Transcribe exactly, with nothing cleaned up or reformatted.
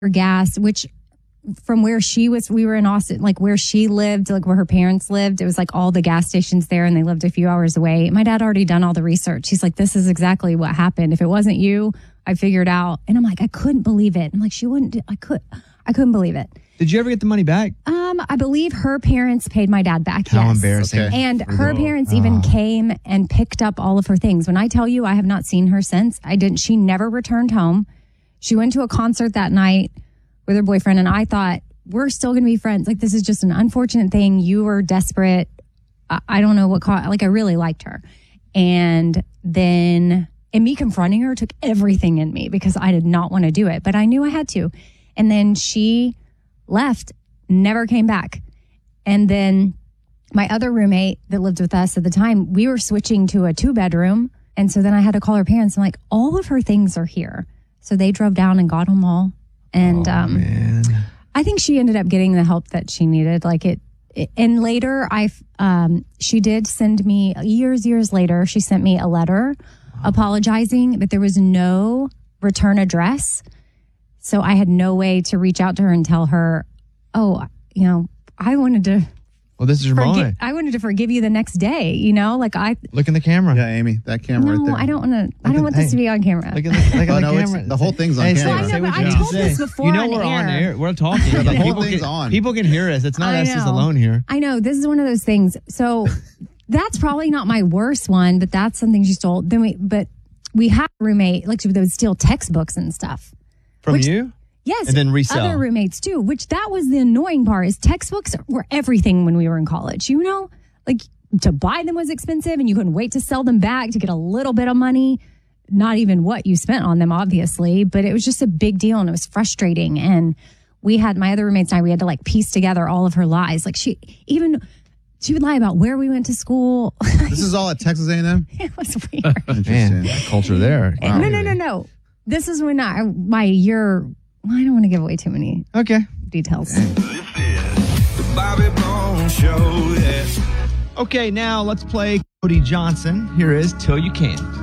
gas, which from where she was, we were in Austin, like where she lived, like where her parents lived, it was like all the gas stations there and they lived a few hours away. My dad already done all the research. He's like, this is exactly what happened. If it wasn't you, I figured out. And I'm like, I couldn't believe it. I'm like, she wouldn't, I could, I couldn't believe it. Did you ever get the money back? Um, I believe her parents paid my dad back. How yes. embarrassing. Okay. And her Oh. parents even Oh. came and picked up all of her things. When I tell you I have not seen her since, I didn't, she never returned home. She went to a concert that night with her boyfriend and I thought, we're still going to be friends. Like, this is just an unfortunate thing. You were desperate. I, I don't know what caused, like, I really liked her. And then, and me confronting her took everything in me because I did not want to do it, but I knew I had to. And then she left, never came back. And then my other roommate that lived with us at the time, we were switching to a two bedroom. And so then I had to call her parents. I'm like, all of her things are here. So they drove down and got them all. And, oh, um, man. I think she ended up getting the help that she needed. Like it, it and later I, um, she did send me years, years later, she sent me a letter apologizing, but there was no return address. So I had no way to reach out to her and tell her, oh, you know, I wanted to, Well, this is your forgi- moment. I wanted to forgive you the next day, you know, like I, Look in the camera. Yeah, Amy, that camera no, right there. I don't want to, I don't at- want this hey, to be on camera. Look at the, look at Oh, the no, it's- camera. the whole thing's on Hey, camera. Say, I know, say but what I you need told to say. this before You know on we're on air. air. We're talking. The Like, whole people thing's can, on. People can hear us. It's not I us just know. alone here. I know this is one of those things. So that's probably not my worst one, but that's something she stole. Then we, but we had a roommate like that would steal textbooks and stuff. From Which- you? Yes, And then resell. other roommates too. Which that was the annoying part is textbooks were everything when we were in college. You know, like to buy them was expensive, and you couldn't wait to sell them back to get a little bit of money. Not even what you spent on them, obviously, but it was just a big deal, and it was frustrating. And we had my other roommates and I. We had to like piece together all of her lies. Like she even she would lie about where we went to school. This is all at Texas A and M? It was weird. Interesting. Man, that culture there. No, no, no, no. This is when I my year. Well, I don't want to give away too many Okay. details. The Bobby Bones Show, yeah. Okay, now let's play Cody Johnson. Here is Till You Can't.